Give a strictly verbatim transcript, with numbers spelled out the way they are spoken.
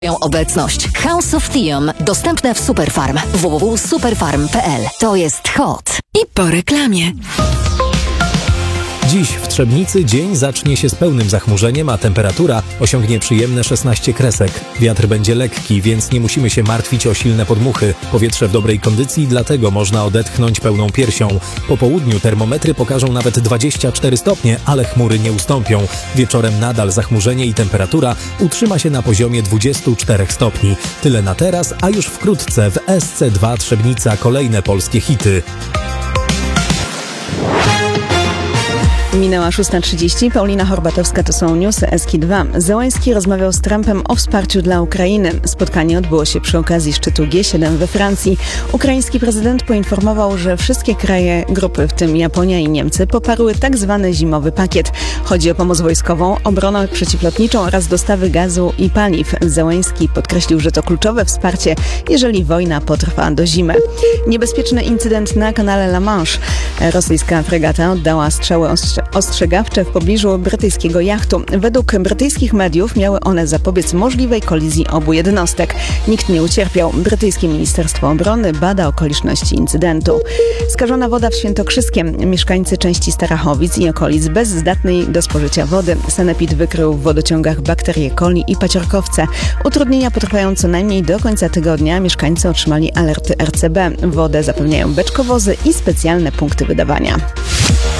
obecność. House of Thiam dostępne w Superfarm. w w w kropka superfarm kropka p l. To jest hot. I po reklamie. Dziś w Trzebnicy dzień zacznie się z pełnym zachmurzeniem, a temperatura osiągnie przyjemne szesnaście kresek. Wiatr będzie lekki, więc nie musimy się martwić o silne podmuchy. Powietrze w dobrej kondycji, dlatego można odetchnąć pełną piersią. Po południu termometry pokażą nawet dwadzieścia cztery stopnie, ale chmury nie ustąpią. Wieczorem nadal zachmurzenie i temperatura utrzyma się na poziomie dwudziestu czterech stopni. Tyle na teraz, a już wkrótce w S C dwa Trzebnica kolejne polskie hity. Minęła szósta trzydzieści. Paulina Horbatowska, to są newsy S K dwa. Zełański rozmawiał z Trumpem o wsparciu dla Ukrainy. Spotkanie odbyło się przy okazji szczytu G siedem we Francji. Ukraiński prezydent poinformował, że wszystkie kraje grupy, w tym Japonia i Niemcy, poparły tak zwany zimowy pakiet. Chodzi o pomoc wojskową, obronę przeciwlotniczą oraz dostawy gazu i paliw. Zełański podkreślił, że to kluczowe wsparcie, jeżeli wojna potrwa do zimy. Niebezpieczny incydent na kanale La Manche. Rosyjska fregata oddała strzały ostrze- ostrzegawcze w pobliżu brytyjskiego jachtu. Według brytyjskich mediów miały one zapobiec możliwej kolizji obu jednostek. Nikt nie ucierpiał. Brytyjskie Ministerstwo Obrony bada okoliczności incydentu. Skażona woda w Świętokrzyskiem. Mieszkańcy części Starachowic i okolic bezzdatnej do spożycia wody. Sanepid wykrył w wodociągach bakterie coli i paciorkowce. Utrudnienia potrwają co najmniej do końca tygodnia. Mieszkańcy otrzymali alerty R C B. Wodę zapewniają beczkowozy i specjalne punkty wydawania.